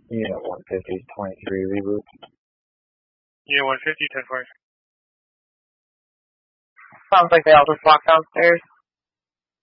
Unit 150, 23, reboot. Unit 150, 10-4. Sounds like they all just walked downstairs.